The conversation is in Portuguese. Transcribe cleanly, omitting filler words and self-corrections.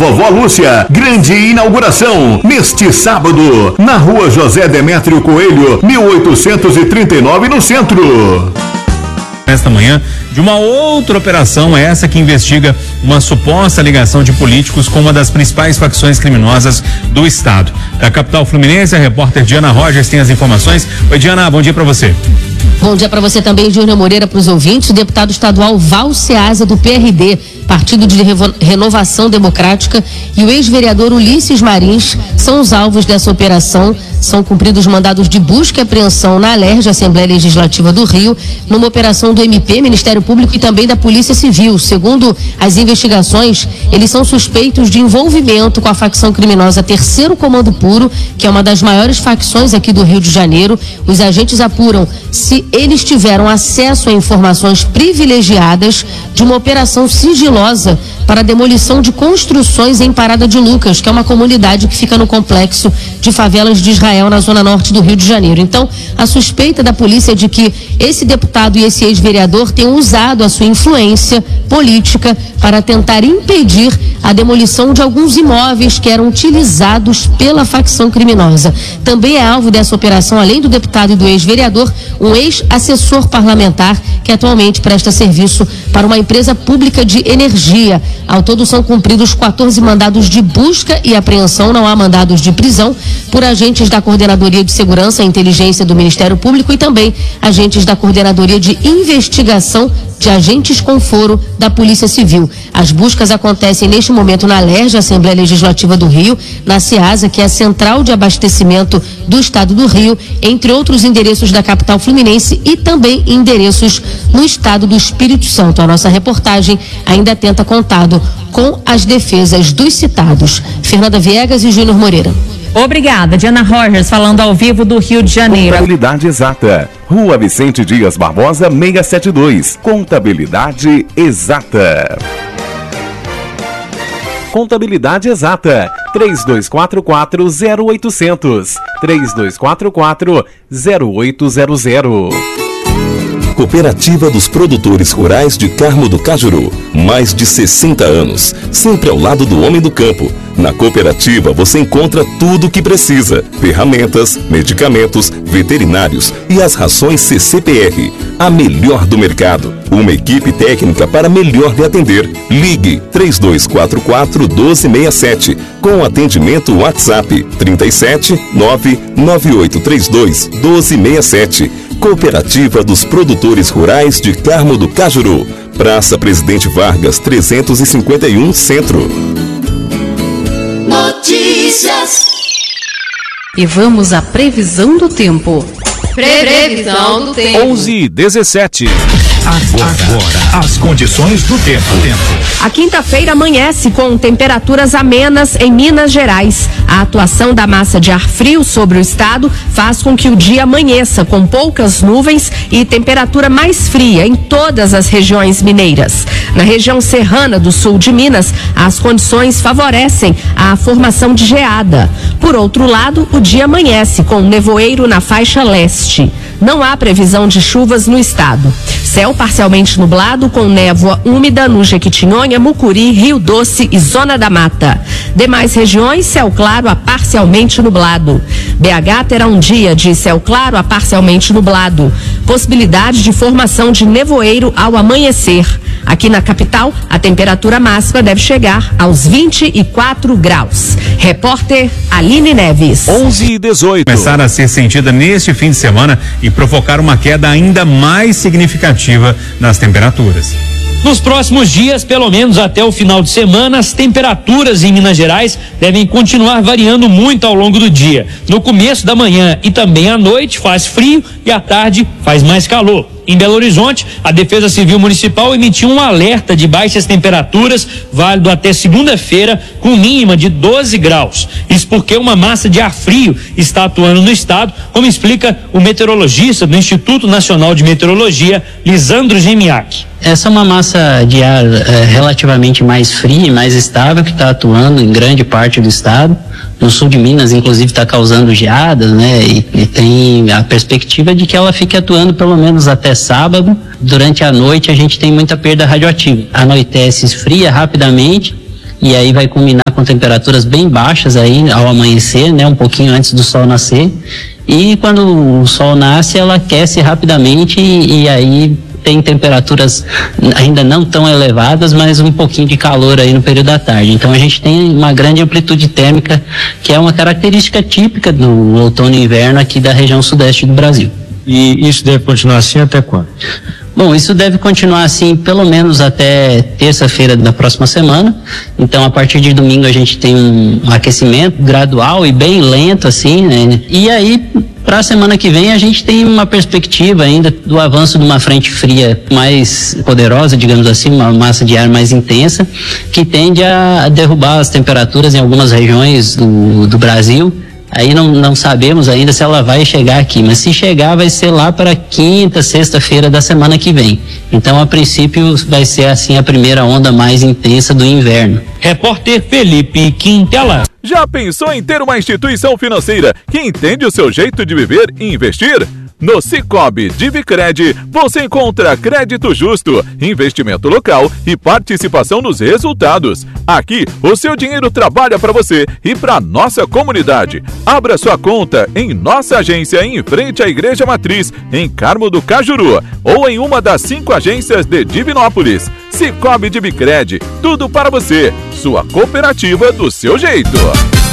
Vovó Lúcia. Grande inauguração neste sábado, na Rua José Demétrio Coelho, 1839, no centro. Nesta manhã, de uma outra operação, essa que investiga uma suposta ligação de políticos com uma das principais facções criminosas do estado. Da capital fluminense, a repórter Diana Rogers tem as informações. Oi, Diana, bom dia para você. Bom dia para você também, Júnior Moreira, para os ouvintes. O deputado estadual Val Ceasa, do PRD, Partido de Renovação Democrática, e o ex-vereador Ulisses Marins são os alvos dessa operação. São cumpridos mandados de busca e apreensão na Alerj, Assembleia Legislativa do Rio, numa operação do MP, Ministério Público, e também da Polícia Civil. Segundo as investigações, eles são suspeitos de envolvimento com a facção criminosa Terceiro Comando Puro, que é uma das maiores facções aqui do Rio de Janeiro. Os agentes apuram se eles tiveram acesso a informações privilegiadas de uma operação sigilosa para a demolição de construções em Parada de Lucas, que é uma comunidade que fica no complexo de favelas de Israel, na zona norte do Rio de Janeiro. Então, a suspeita da polícia é de que esse deputado e esse ex-vereador tenham usado a sua influência política para tentar impedir a demolição de alguns imóveis que eram utilizados pela facção criminosa. Também é alvo dessa operação, além do deputado e do ex-vereador, um ex-assessor parlamentar que atualmente presta serviço para uma empresa pública de energia. Ao todo são cumpridos 14 mandados de busca e apreensão, não há mandados de prisão, por agentes da Coordenadoria de Segurança e Inteligência do Ministério Público e também agentes da Coordenadoria de Investigação de Agentes com Foro da Polícia Civil. As buscas acontecem neste momento na Alerj, Assembleia Legislativa do Rio, na Ceasa, que é a central de abastecimento do estado do Rio, entre outros endereços da capital fluminense e também endereços no estado do Espírito Santo. A nossa reportagem ainda tenta contato com as defesas dos citados. Fernanda Viegas e Júnior Moreira. Obrigada, Diana Rogers, falando ao vivo do Rio de Janeiro. Contabilidade Exata, Rua Vicente Dias Barbosa, 672. Contabilidade Exata. Contabilidade Exata, 3244-0800, 3244-0800. Cooperativa dos Produtores Rurais de Carmo do Cajuru. Mais de 60 anos, sempre ao lado do homem do campo. Na cooperativa você encontra tudo o que precisa: ferramentas, medicamentos, veterinários e as rações CCPR. A melhor do mercado. Uma equipe técnica para melhor lhe atender. Ligue 3244-1267 com atendimento WhatsApp 37 99832 1267. Cooperativa dos Produtores Rurais de Carmo do Cajuru. Praça Presidente Vargas, 351, Centro. Notícias. E vamos à previsão do tempo. Previsão do tempo. 11h17. Agora, as condições do tempo. A quinta-feira amanhece com temperaturas amenas em Minas Gerais. A atuação da massa de ar frio sobre o estado faz com que o dia amanheça com poucas nuvens e temperatura mais fria em todas as regiões mineiras. Na região serrana do sul de Minas, as condições favorecem a formação de geada. Por outro lado, o dia amanhece com nevoeiro na faixa leste. Não há previsão de chuvas no estado. Céu parcialmente nublado com névoa úmida no Jequitinhonha, Mucuri, Rio Doce e Zona da Mata. Demais regiões, céu claro a parcialmente nublado. BH terá um dia de céu claro a parcialmente nublado. Possibilidade de formação de nevoeiro ao amanhecer. Aqui na capital, a temperatura máxima deve chegar aos 24 graus. Repórter Aline Neves. 11h18. Começar a ser sentida neste fim de semana e provocar uma queda ainda mais significativa nas temperaturas. Nos próximos dias, pelo menos até o final de semana, as temperaturas em Minas Gerais devem continuar variando muito ao longo do dia. No começo da manhã e também à noite faz frio e à tarde faz mais calor. Em Belo Horizonte, a Defesa Civil Municipal emitiu um alerta de baixas temperaturas, válido até segunda-feira, com mínima de 12 graus. Isso porque uma massa de ar frio está atuando no estado, como explica o meteorologista do Instituto Nacional de Meteorologia, Lisandro Gemiak. Essa é uma massa de ar relativamente mais fria e mais estável que está atuando em grande parte do estado. No sul de Minas, inclusive, está causando geadas, né? E tem a perspectiva de que ela fique atuando pelo menos até sábado. Durante a noite a gente tem muita perda radioativa. Anoitece, esfria rapidamente e aí vai culminar com temperaturas bem baixas aí ao amanhecer, né, um pouquinho antes do sol nascer. E quando o sol nasce, ela aquece rapidamente e aí tem temperaturas ainda não tão elevadas, mas um pouquinho de calor aí no período da tarde. Então a gente tem uma grande amplitude térmica, que é uma característica típica do outono e inverno aqui da região sudeste do Brasil. E isso deve continuar assim até quando? Bom, isso deve continuar assim pelo menos até terça-feira da próxima semana. Então, a partir de domingo a gente tem um aquecimento gradual e bem lento assim, né? E aí, para a semana que vem a gente tem uma perspectiva ainda do avanço de uma frente fria mais poderosa, digamos assim, uma massa de ar mais intensa, que tende a derrubar as temperaturas em algumas regiões do Brasil. Aí não sabemos ainda se ela vai chegar aqui, mas se chegar vai ser lá para quinta, sexta-feira da semana que vem. Então, a princípio, vai ser assim a primeira onda mais intensa do inverno. Repórter Felipe Quintela. Já pensou em ter uma instituição financeira que entende o seu jeito de viver e investir? No Sicoob Divicred, você encontra crédito justo, investimento local e participação nos resultados. Aqui, o seu dinheiro trabalha para você e para nossa comunidade. Abra sua conta em nossa agência em frente à Igreja Matriz, em Carmo do Cajuru, ou em uma das 5 agências de Divinópolis. Sicoob Divicred, tudo para você. Sua cooperativa do seu jeito.